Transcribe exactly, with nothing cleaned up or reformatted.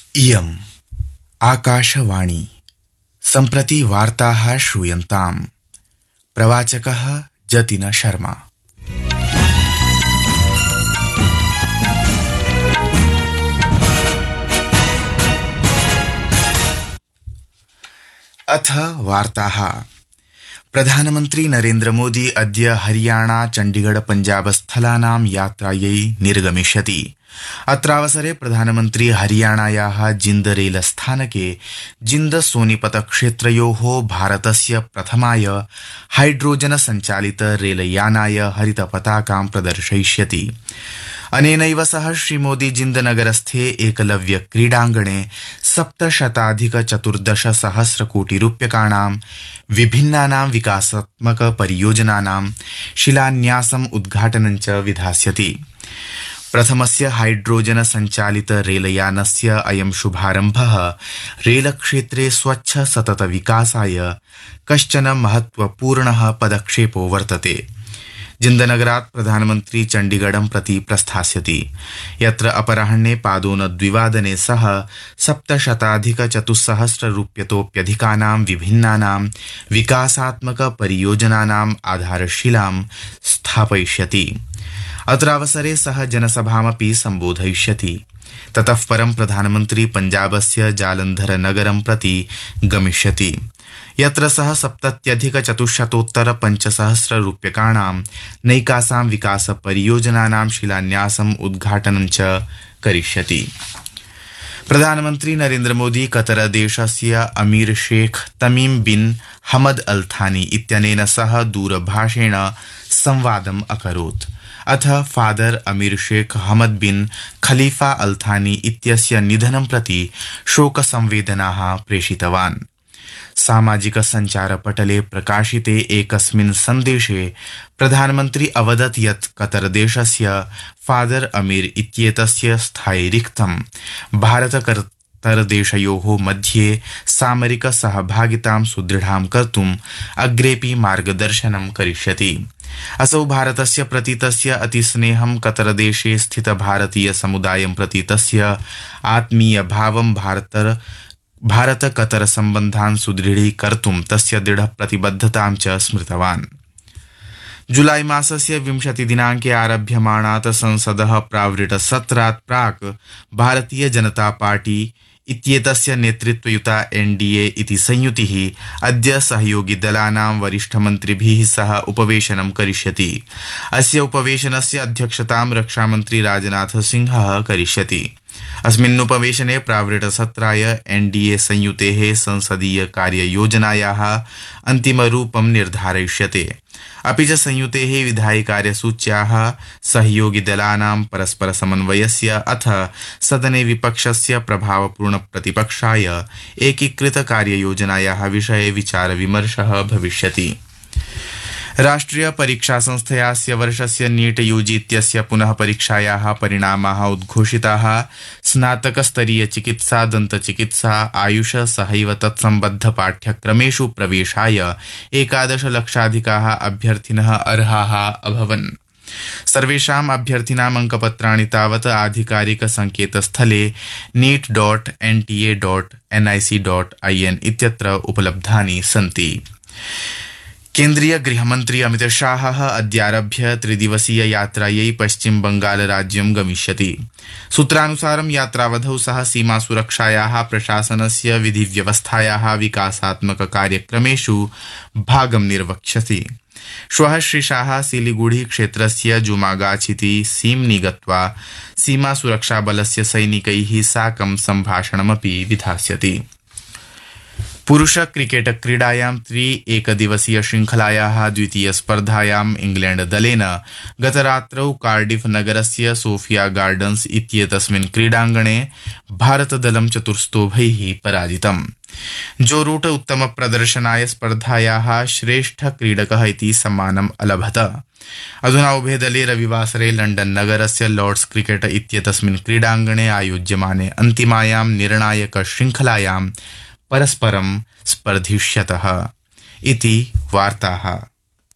इयम् आकाशवाणी सम्प्रति वार्ताः श्रूयन्ताम्। प्रवाचकः जतिन शर्मा। अथ वार्ताः। प्रधानमन्त्री नरेन्द्र मोदी अद्य हरियाणा चण्डीगढ़ पञ्जाब स्थलानां यात्रायै निर्गमिष्यति। अत्रावसरे प्रधानमन्त्री हरियाणायाः जिन्द रेल स्थानके जिन्द सोनीपत क्षेत्रयोः भारतस्य प्रथमाय हाइड्रोजन सञ्चालित रेलयानाय हरित पताकां प्रदर्शयिष्यति। अनेनैव सह श्रीमोदी जिन्दनगरस्थे एकलव्य क्रीडाङ्गणे सप्तशताधिक चतुर्दश सहस्र कोटि रूप्यकाणां विभिन्नानां विकासात्मक परियोजनानां शिलान्यासम् उद्घाटनं च विधास्यति। प्रथमस्य हाइड्रोजन सञ्चालित रेलयानस्य अयं शुभारम्भः रेलक्षेत्रे स्वच्छ सतत विकासाय कश्चन महत्वपूर्णः पदक्षेपो वर्तते। जिन्दनगरात् प्रधानमन्त्री चण्डीगढं प्रति प्रस्थास्यति, यत्र अपराह्ने पादोनद्विवादने सह सप्तशताधिक चतुस्सहस्र रूप्यतोप्यधिकानां विभिन्नानां विकासात्मक परियोजनानाम् आधारशिलां स्थापयिष्यति। अत्रावसरे सः जनसभामपि सम्बोधयिष्यति। ततः परं प्रधानमन्त्री पञ्जाबस्य जालन्धर नगरं प्रति गमिष्यति, यत्र सः सप्तत्यधिक चतुश्शतोत्तर पञ्चसहस्र रूप्यकाणां नैकासां विकास परियोजनानां शिलान्यासम् उद्घाटनं च करिष्यति। प्रधानमन्त्री नरेन्द्र मोदी कतर देशस्य अमीर शेख तमीम बिन हमद अल थानी इत्यनेन सह दूरभाषेण संवादम् अकरोत्। अथ फादर अमीर शेख हमद बिन खलीफा अल थानी इत्यस्य निधनं प्रति शोकसंवेदनाः प्रेषितवान्। सामाजिक सञ्चारपटले प्रकाशिते एकस्मिन् सन्देशे प्रधानमन्त्री अवदत् यत् कतर देशस्य फादर अमीर इत्येतस्य स्थायि रिक्तं भारत देशयोः मध्ये सामरिक सहभागितां सुदृढां कर्तुम् अग्रेपि मार्गदर्शनं करिष्यति। असौ भारतस्य प्रति तस्य अतिस्नेहं कतरदेशे स्थित भारतीय समुदायं प्रति तस्य आत्मीय भावं भारत भारत कतर सम्बन्धान् सुदृढीकर्तुं तस्य दृढ प्रतिबद्धतां च स्मृतवान्। जुलाई मासस्य विंशति दिनाङ्के आरभ्यमाणात् संसदः प्रावृट सत्रात् प्राक् भारतीय जनता पार्टी इत्येतस्य नेतृत्वयुता एनडीए इति संयुतिः अद्य सहयोगी दलानां वरिष्ठमन्त्रिभिः सह उपवेशनं करिष्यति। अस्य उपवेशनस्य अध्यक्षतां रक्षामन्त्री राजनाथ सिंहः करिष्यति। अस्मिन् उपवेशने प्रावृटसत्राय एनडीए संयुतेः संसदीय कार्ययोजनायाः अन्तिमरूपं निर्धारयिष्यते। अपि च संयुतेः विधायि कार्यसूच्याः सहयोगी दलानां परस्पर समन्वयस्य अथ सदने विपक्षस्य प्रभावपूर्ण प्रतिपक्षाय एकीकृत कार्ययोजनायाः विषये विचार विमर्शः भविष्यति। राष्ट्रिय परीक्षा संस्थयास्य वर्षस्य नीट यूजी इत्यस्य पुनः परीक्षायाः परिणामाः उद्घोषिताः। स्नातकस्तरीय चिकित्सा, दन्तचिकित्सा, आयुष सहैव तत्सम्बद्ध पाठ्यक्रमेषु प्रवेशाय एकादश लक्षाधिकाः अभ्यर्थिनः अर्हाः अभवन्। सर्वेषाम् अभ्यर्थिनाम् अङ्कपत्राणि तावत् आधिकारिक संकेतस्थले NEET dot N T A dot N I C dot I N इत्यत्र उपलब्धानि सन्ति। केन्द्रीय गृहमन्त्री अमित शाहः अद्यारभ्य त्रिदिवसीय यात्रायै पश्चिम बंगाल राज्यं गमिष्यति। सूत्रानुसारं यात्रावधौ सः सीमा सुरक्षायाः प्रशासनस्य विधिव्यवस्थायाः विकासात्मक कार्यक्रमेषु भागं निर्वक्ष्यति। श्वः श्री शाह सिलीगुड़ी क्षेत्रस्य जुमागाछिति सीम्नि गत्वा सीमा सुरक्षा बलस्य सैनिकैः साकं सम्भाषणमपि विधास्यति। पुरुष क्रिकेट क्रीडायां त्रि एकदिवसीय श्रृंखलायाः द्वितीय स्पर्धायाम् इंग्लैंड दलेन गतरात्रौ कार्डिफ नगरस्य सोफिया गार्डन्स इत्येतस्मिन् क्रीडाङ्गणे भारतदलं चतुर्स्तोभैः पराजितम्। जो रूट उत्तम प्रदर्शनाय स्पर्धायाः श्रेष्ठ क्रीडकः इति सम्मानम् अलभत। अधुना उभे दले रविवासरे लण्डन नगरस्य लॉर्ड्स क्रिकेट इत्येतस्मिन् क्रीडाङ्गणे आयोज्यमाने अन्तिमायां निर्णायक श्रृंखलायां परस्परं स्पर्धिष्यतः इति वार्ताः।